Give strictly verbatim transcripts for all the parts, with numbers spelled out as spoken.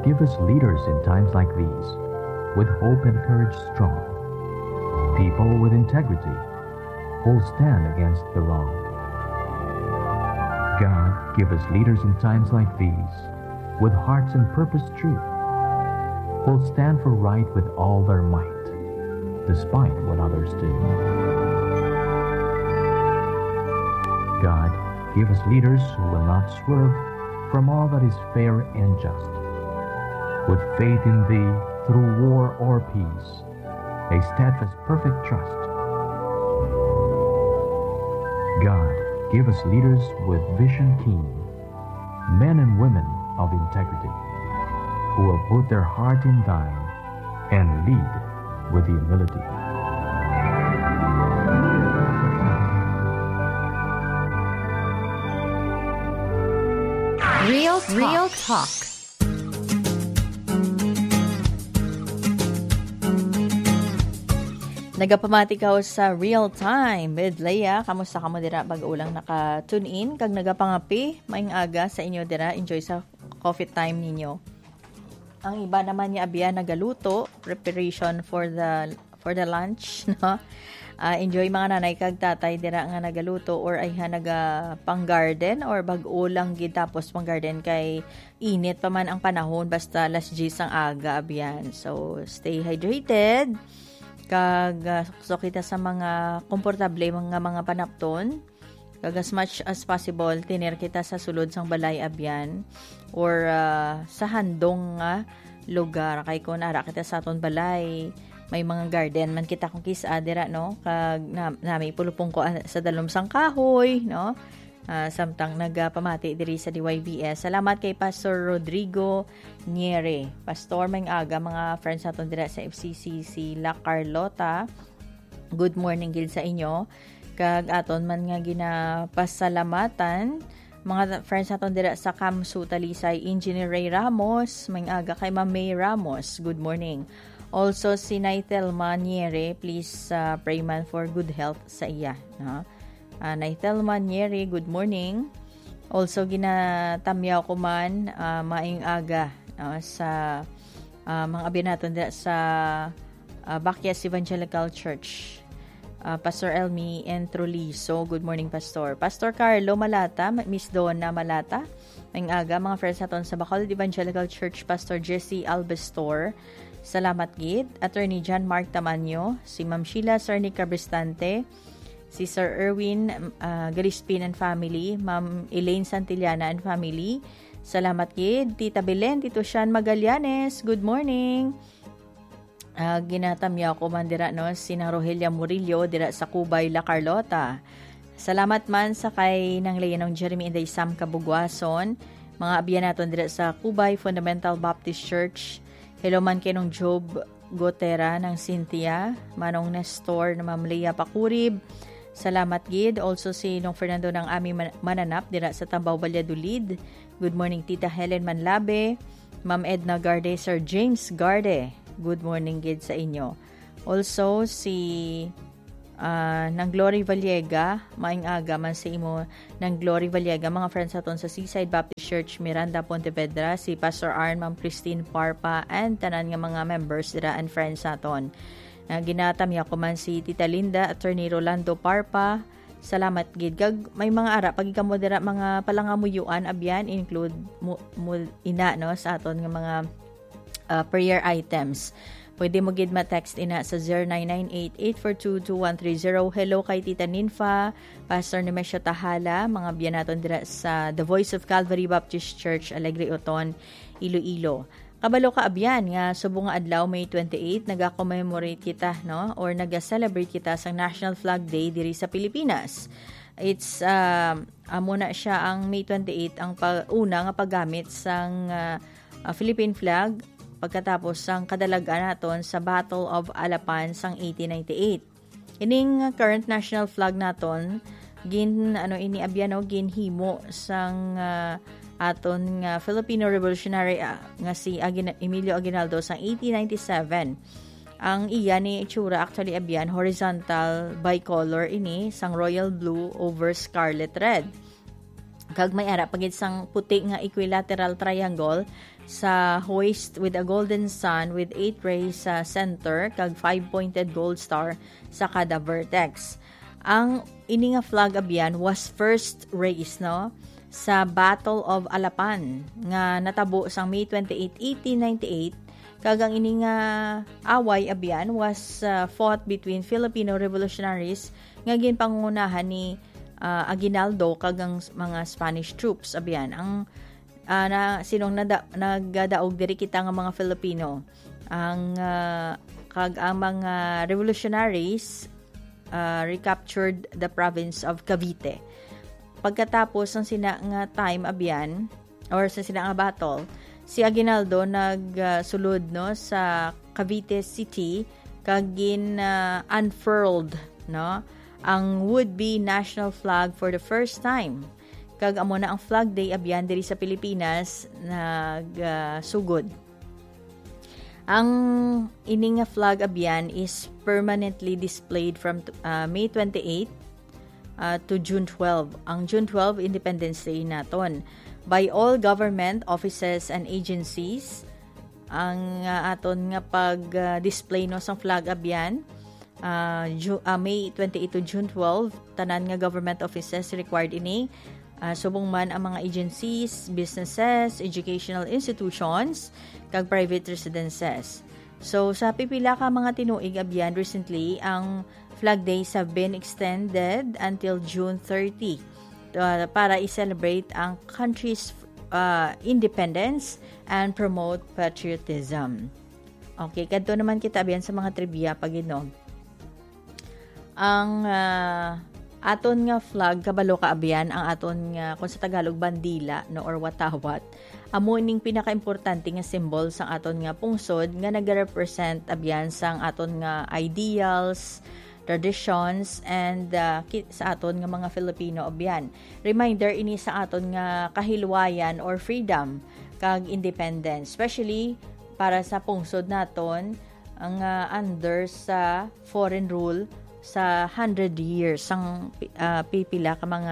give us leaders in times like these, with hope and courage strong, people with integrity, who'll stand against the wrong. God, give us leaders in times like these, with hearts and purpose true, who'll stand for right with all their might, despite what others do. God, give us leaders who will not swerve from all that is fair and just, with faith in Thee through war or peace, a steadfast perfect trust. God, give us leaders with vision keen, men and women of integrity, who will put their heart in Thine and lead with humility. Real Talk. Real Talk. Nagapamati ka sa Real Time with Leia. Kamusta ka mo dira bag-ulang naka-tune in kag nagapangapi maing aga sa inyo dira, enjoy sa coffee time ninyo. Ang iba naman niya abiya nagaluto, preparation for the for the lunch, no? Uh, enjoy mga nanay kag tatay dira nga nagaluto or ay ha naga pang garden or bag-ulang gid tapos pang garden kay init pa man ang panahon basta alas diyes ang aga abiyan. So stay hydrated. Kag uh, so kita sa mga komportable mga mga panapton, kag as much as possible tiner kita sa sulod sang balay abyan or uh, sa handong nga uh, lugar kay kun ara kita sa aton balay may mga garden man kita kung kisa dira no kag na, nami pulupong ko sa dalom sang kahoy no. Uh, samtang nagpamati diri sa D Y V S. Salamat kay Pastor Rodrigo Niere. Pastor, may aga mga friends natin dira sa F C C si La Carlota. Good morning gid sa inyo. Kag aton man nga ginapasalamatan mga friends natin dira sa Kamsu Talisay, Engineer Ray Ramos. May aga kay Ma'am May Ramos. Good morning. Also si Naitelma Niere, please uh, pray man for good health sa iya, no? Uh, Naitelma Nieri, good morning. Also, ginatamyaw ko man uh, maing aga uh, sa uh, mga abinaton sa uh, Bakyas Evangelical Church. Uh, Pastor Elmi Entroliso, good morning, Pastor. Pastor Carlo Malata, Miss Donna Malata, maing aga, mga friends naton sa Bacolod Evangelical Church, Pastor Jesse Albestor, salamat gid. Attorney John Mark Tamanyo, si Ma'am Sheila Sarni Cabristante, si Sir Erwin uh, Galispin and family, Ma'am Elaine Santillana and family. Salamat kid. Tita Belen, Tito Sean Magallanes, good morning. Uh, ginatamya ko man dira no, si Rogelia Murillo dira sa Cubay, La Carlota. Salamat man sa kay nang layan ng Jeremy Inday Sam Kabugwason. Mga abiyan naton dira sa Cubay Fundamental Baptist Church. Hello man kay nung Job Gotera ng Cynthia, Manong Nestor na Ma'am Leia Pakurib. Salamat gid. Also si Nong Fernando ng aming mananap dira sa Tambaw, Valladolid. Good morning Tita Helen Manlabe, Ma'am Edna Garde, Sir James Garde. Good morning gid sa inyo. Also si uh, ng Glory Vallega, maing aga man sa imo ng Glory Vallega, mga friends aton sa Seaside Baptist Church, Miranda, Pontevedra, si Pastor Arn, Ma'am Christine Parpa, and tanan nga mga members dira and friends aton. Uh, ginatamya ko man si Tita Linda, Attorney Rolando Parpa. Salamat gid. Gag may mga ara pag ikaw mo dira mga palangamuyuan abyan include mu, mu, ina no sa aton nga mga uh, prayer items. Pwede mo gid ma-text ina sa zero nine nine eight, eight four two, two one three zero. Hello kay Tita Ninfa, Pastor Nemesio Tahala, mga biyan naton dira sa The Voice of Calvary Baptist Church, Alegre Oton, Iloilo. Kabalo ka abyan nga subong nga adlaw May twenty-eight naga-commemorate kita no or naga-celebrate kita sa National Flag Day diri sa Pilipinas. It's uh, amo na siya ang May twenty-eight ang pa- una nga paggamit sang uh, uh, Philippine flag pagkatapos sang kadalagan naton sa Battle of Alapan sang eighteen ninety-eight. Ining uh, current national flag naton gin ano ini abyan no ginhimo sang uh, aton nga Filipino Revolutionary uh, nga si Agin- Emilio Aguinaldo sa eighteen ninety-seven. Ang iya ni itsura actually abyan horizontal bicolor ini sang royal blue over scarlet red. Kag may ara pagid sang puti nga equilateral triangle sa hoist with a golden sun with eight rays sa center kag five pointed gold star sa kada vertex. Ang ini nga flag abyan was first raised no sa Battle of Alapan nga natabo sang May twenty-eighth, eighteen ninety-eight. Kag ang ini nga away abyan was uh, fought between Filipino revolutionaries nga ginpangunahan ni uh, Aguinaldo kag ang mga Spanish troops abyan. Ang uh, na sinong nada, nagadaog diri kita nga mga Filipino ang uh, kag ang mga revolutionaries uh, recaptured the province of Cavite. Pagkatapos ng sina nga time abyan or sa sina nga battle, si Aguinaldo nagsulod uh, no sa Cavite City kag gin uh, unfurled no ang would-be national flag for the first time. Kag amo na ang flag day abyan diri sa Pilipinas nagsugod. Uh, ang ini nga flag abyan is permanently displayed from uh, May twenty-eighth Uh, to June twelfth. Ang June twelfth, Independence Day naton. By all government offices and agencies, ang uh, aton nga pag-display uh, no sang flag abyan, uh, Ju- uh, May twenty-eighth to June twelfth, tanan nga government offices required ini. Uh, subong man ang mga agencies, businesses, educational institutions, kag private residences. So, sa pipila ka mga tinuig abyan recently, ang flag days have been extended until June thirtieth uh, para i-celebrate ang country's uh, independence and promote patriotism. Okay, kadto naman kita abyan sa mga trivia pagino. Ang uh, aton nga flag kabalo ka abyan ang aton nga kung sa Tagalog bandila no or watawat. Amo ning pinakaimportante nga symbol sang aton nga pungsod nga nagarepresent abyan sang aton nga ideals, traditions, and uh, sa aton nga mga Filipino abyan. Reminder ini sa aton nga kahilwayan or freedom kag independence, especially para sa pungsod naton ang uh, under sa foreign rule sa one hundred years sang uh, pipila ka mga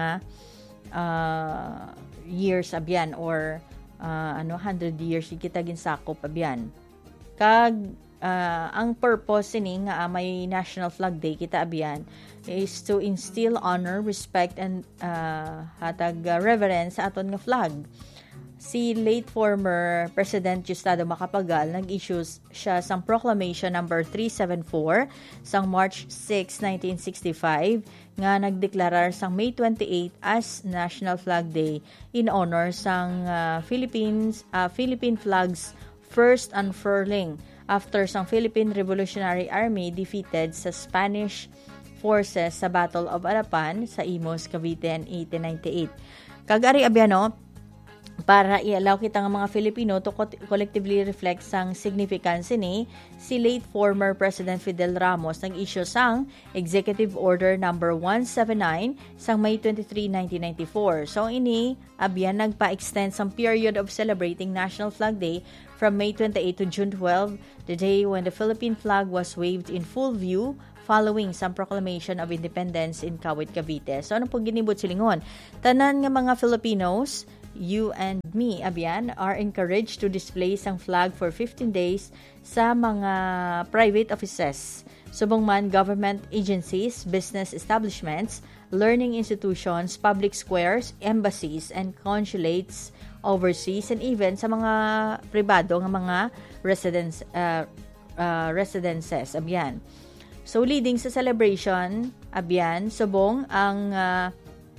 uh, years abyan or uh, ano one hundred years kita ginsakop abyan. Kag uh, ang purpose ni nga uh, may National Flag Day kita abyan is to instill honor, respect, and uh, hatag uh, reverence sa aton nga flag. Si late former President Diosdado Macapagal nag-issue siya sang Proclamation number three seventy-four sang March sixth, nineteen sixty-five nga nagdeklarar sang May twenty-eighth as National Flag Day in honor sang uh, Philippines uh, Philippine flag's first unfurling after sang Philippine Revolutionary Army defeated sa Spanish forces sa Battle of Alapan sa Imus, Cavite in eighteen ninety-eight. Kagari abyano para i-allow kita nga mga Filipino to collectively reflect sang significance ni si late former President Fidel Ramos nag-issue sang Executive Order number one seventy-nine sang May twenty-third, nineteen ninety-four. So ini abyan nagpa-extend sang period of celebrating National Flag Day from May twenty-eighth to June twelfth, the day when the Philippine flag was waved in full view following some proclamation of independence in Kawit, Cavite. So ano po ginibot silingon? Tanan nga mga Filipinos, you and me, abyan, are encouraged to display sang flag for fifteen days sa mga private offices, subong man government agencies, business establishments, learning institutions, public squares, embassies, and consulates overseas, and even sa mga pribado nga mga residence, uh, uh, residences, abyan. So, leading sa celebration, abyan, subong ang uh,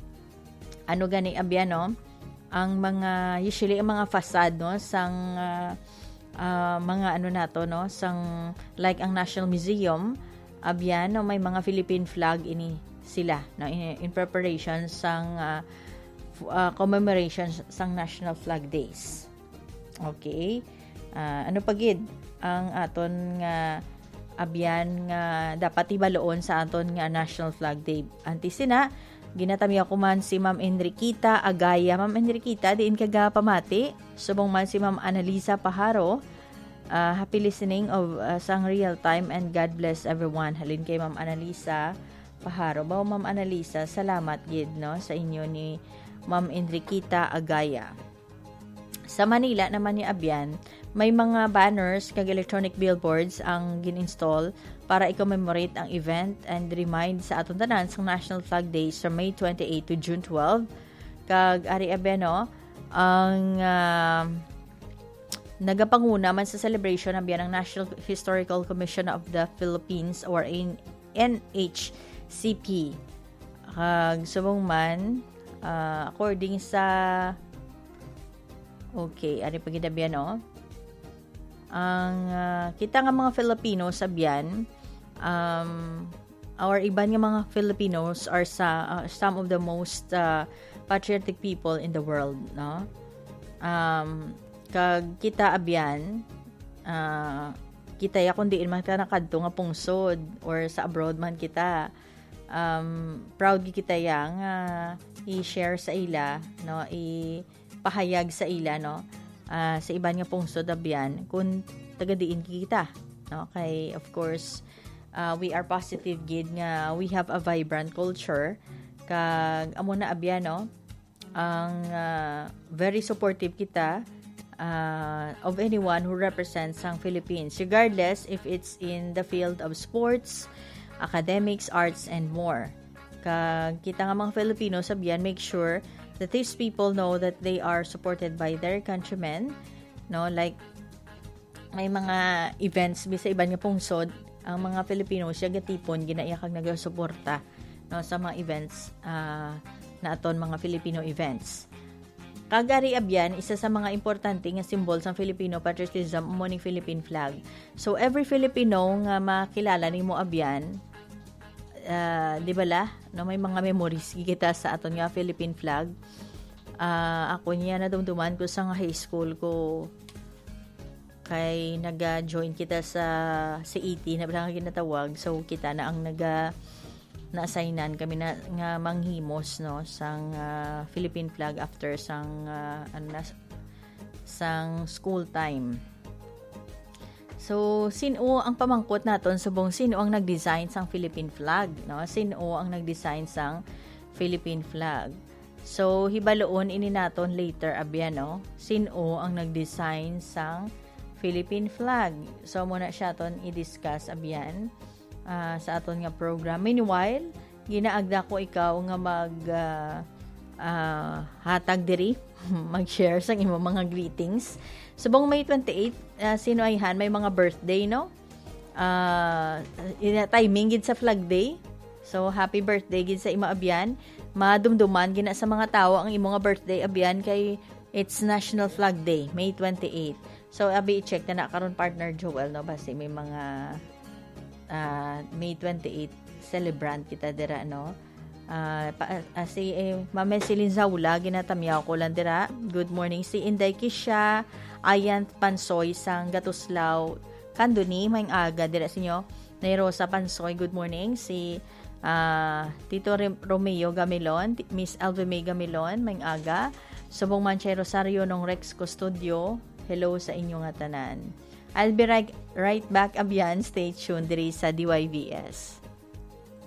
ano gani abyan, no? Ang mga usually ang mga facade no sang uh, uh, mga ano nato no sang like ang National Museum abyan no may mga Philippine flag ini sila no in, in preparation sang uh, uh, commemoration sang National Flag Days. Okay, uh, ano pagid ang aton nga abyan nga dapat ibaloon sa aton nga National Flag Day anti sina ginatami ako man si Ma'am Enriquita Agaya. Ma'am Enriquita, diin kaga pamati. Subong man si Ma'am Annalisa Paharo. Uh, happy listening of uh, sang real time and God bless everyone. Halin kay Ma'am Annalisa Paharo. Bao Ma'am Annalisa, salamat gid no sa inyo ni Ma'am Enriqueta Agaya. Sa Manila naman ni Abyan, may mga banners kag electronic billboards ang gin-install para i-commemorate ang event and remind sa aton tanan sa National Flag Day sa May twenty-eighth to June twelfth. Kag ari abeno ang uh, nagapanguna man sa celebration ang biyan ng National Historical Commission of the Philippines or N H C P. Kag subong man uh, according sa okay, ari pagidabyan no. Ang uh, kita nga mga Filipino sabiyan um our iban nga mga Filipinos are sa uh, some of the most uh, patriotic people in the world, no? Um kag kita abyan uh, kita ya kun diin man ka nakadto nga pungsod or sa abroad man kita um proud kita ya nga i-share sa ila, no, ipahayag sa ila, no, uh, sa iban nga pungsod abyan kun taga diin kita, no, kay of course uh, we are positive gid nga we have a vibrant culture kag amo na abyan, no, ang uh, very supportive kita uh, of anyone who represents ang Philippines regardless if it's in the field of sports, academics, arts, and more. Kag kita nga mga Filipino sabihan, make sure that these people know that they are supported by their countrymen, no, like may mga events bisa iban nga pungsod ang mga Filipino siya gatipon ginaiya kag nagasuporta, no, sa mga events uh, na aton mga Filipino events. Kagari abyan isa sa mga importante nga symbol sa Filipino patriotism mo ning Philippine flag. So every Filipino nga makilala nimo abyan, uh, di bala, no, may mga memories kita sa aton nga Philippine flag. Uh, ako niya nadumduman ko sa high school ko kay naga-join kita sa C E T na bilang ginatawag. So kita na ang naga na-assignan kami na nga manghimos, no, sang uh, Philippine flag after sang uh, ano na, sang school time. So sino ang pamangkot naton subong sino ang nag-design sang Philippine flag, no? Sino ang nag-design sang Philippine flag? So hibaloon ini naton later abyan, no, sino ang nag-design sang Philippine flag. So muna siya ton i-discuss abyan Uh, sa aton nga program. Meanwhile, ginaagda ko ikaw nga mag uh, uh, hatag diri, mag-share sa imong mga greetings. Subong May twenty-eighth, uh, sino ay han may mga birthday, no? Uh, timing gid sa Flag Day. So happy birthday gid sa ima abyan. Madumduman gina sa mga tawo ang imong nga birthday abyan kay it's National Flag Day, May twenty-eighth. So abi i-check na na karon partner Joel, no, basi may mga Uh, May twenty-eighth celebrant kita dira, no. Uh, pa, uh, si eh, Ma'am Celine Zaula ginatamyaw ko lang dira. Good morning si Inday Kisha, Ayan Pansoy sang Gatuslaw Kanduni may aga dira sinyo. Nay Rosa Pansoy, good morning. Si uh, Tito Romeo Gamilon, Miss Alvime Gamilon may aga. Subong Manchay Rosario nong Rex Custodio. Hello sa inyo nga tanan. I'll be right, right back abyan. Stay tuned diri sa D Y V S.